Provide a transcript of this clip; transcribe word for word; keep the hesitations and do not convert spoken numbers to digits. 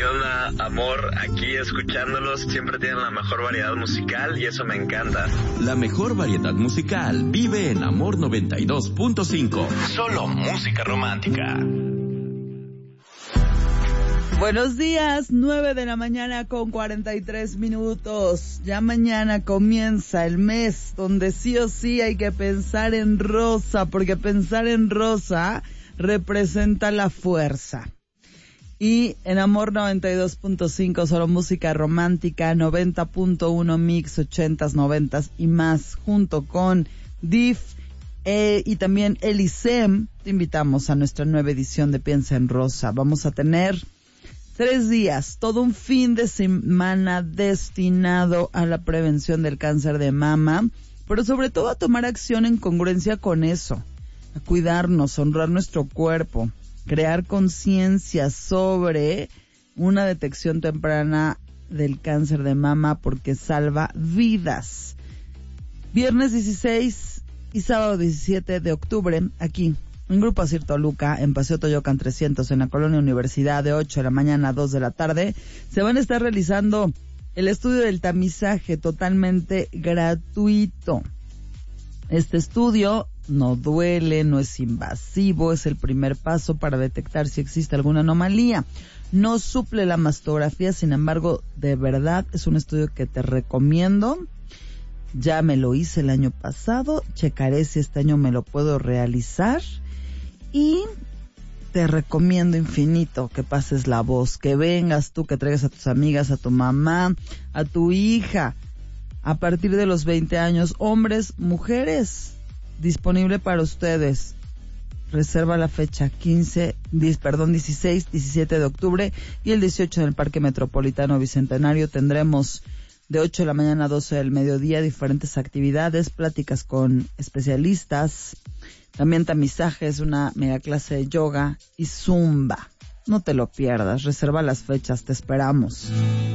¿Qué onda, amor? Aquí escuchándolos, siempre tienen la mejor variedad musical y eso me encanta. La mejor variedad musical vive en Amor noventa y dos punto cinco. Solo música romántica. Buenos días, nueve de la mañana con cuarenta y tres minutos. Ya mañana comienza el mes donde sí o sí hay que pensar en rosa, porque pensar en rosa representa la fuerza. Y en Amor noventa y dos punto cinco, solo música romántica, noventa punto uno mix, ochentas, noventas y más, junto con D I F eh, y también Elisem, te invitamos a nuestra nueva edición de Piensa en Rosa. Vamos a tener tres días, todo un fin de semana destinado a la prevención del cáncer de mama, pero sobre todo a tomar acción en congruencia con eso, a cuidarnos, honrar nuestro cuerpo, crear conciencia sobre una detección temprana del cáncer de mama porque salva vidas. Viernes dieciséis y sábado diecisiete de octubre, aquí en Grupo Asir Toluca, en Paseo Toyocan trescientos, en la Colonia Universidad, de ocho de la mañana a dos de la tarde, se van a estar realizando el estudio del tamizaje totalmente gratuito. Este estudio no duele, no es invasivo, es el primer paso para detectar si existe alguna anomalía. No suple la mastografía, sin embargo, de verdad es un estudio que te recomiendo. Ya me lo hice el año pasado, checaré si este año me lo puedo realizar y te recomiendo infinito que pases la voz, que vengas tú, que traigas a tus amigas, a tu mamá, a tu hija, a partir de los veinte años, hombres, mujeres, disponible para ustedes. Reserva la fecha quince, diez, perdón, dieciséis, diecisiete de octubre y el dieciocho en el Parque Metropolitano Bicentenario. Tendremos de ocho de la mañana a doce del mediodía diferentes actividades, pláticas con especialistas, también tamizajes, una mega clase de yoga y zumba. No te lo pierdas, reserva las fechas, te esperamos.